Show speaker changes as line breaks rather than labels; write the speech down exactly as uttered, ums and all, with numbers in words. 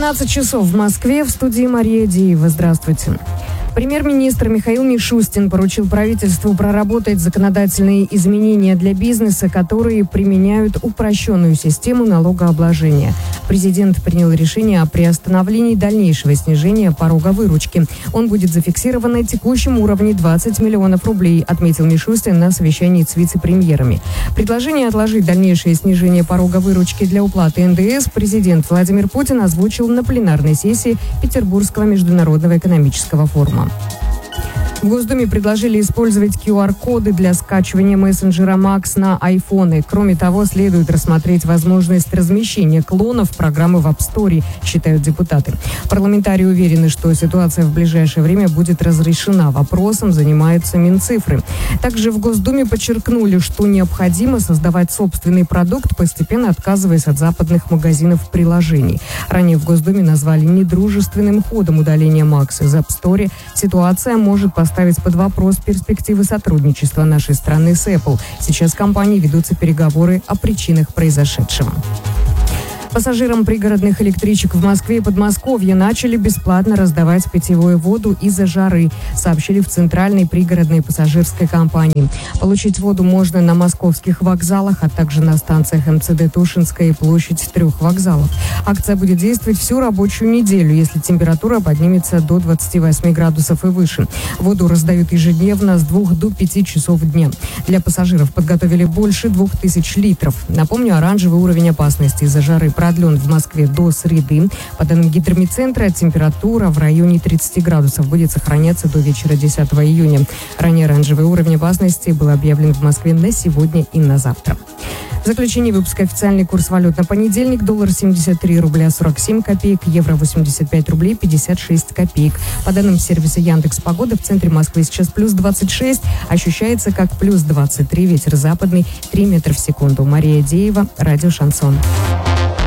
двенадцать часов в Москве, в студии Мария Деева. Здравствуйте. Премьер-министр Михаил Мишустин поручил правительству проработать законодательные изменения для бизнеса, которые применяют упрощенную систему налогообложения. Президент принял решение о приостановлении дальнейшего снижения порога выручки. Он будет зафиксирован на текущем уровне двадцать миллионов рублей, отметил Мишустин на совещании с вице-премьерами. Предложение отложить дальнейшее снижение порога выручки для уплаты эн дэ эс президент Владимир Путин озвучил на пленарной сессии Петербургского международного экономического форума. В Госдуме предложили использовать ку ар-коды для скачивания мессенджера Макс на айфоны. Кроме того, следует рассмотреть возможность размещения клонов программы в App Store, считают депутаты. Парламентарии уверены, что ситуация в ближайшее время будет разрешена. Вопросом занимаются Минцифры. Также в Госдуме подчеркнули, что необходимо создавать собственный продукт, постепенно отказываясь от западных магазинов приложений. Ранее в Госдуме назвали недружественным ходом удаления Макс из App Store. Ситуация может поставить ставить под вопрос перспективы сотрудничества нашей страны с Apple. Сейчас в компании ведутся переговоры о причинах произошедшего. Пассажирам пригородных электричек в Москве и Подмосковье начали бесплатно раздавать питьевую воду из-за жары, сообщили в Центральной пригородной пассажирской компании. Получить воду можно на московских вокзалах, а также на станциях эм цэ дэ Тушинская и площадь трех вокзалов. Акция будет действовать всю рабочую неделю, если температура поднимется до двадцати восьми градусов и выше. Воду раздают ежедневно с двух до пяти часов дня. Для пассажиров подготовили больше двух тысяч литров. Напомню, оранжевый уровень опасности из-за жары продлен в Москве до среды. По данным гидромедцентра, температура в районе тридцати градусов будет сохраняться до вечера десятого июня. Ранее оранжевый уровень опасности был объявлен в Москве на сегодня и на завтра. В заключении выпуска официальный курс валют на понедельник. Доллар семьдесят три рубля сорок семь копеек, евро восемьдесят пять рублей пятьдесят шесть копеек. По данным сервиса Яндекс.Погода, в центре Москвы сейчас плюс двадцать шесть, ощущается как плюс двадцать три, ветер западный три метра в секунду. Мария Деева, радио «Шансон».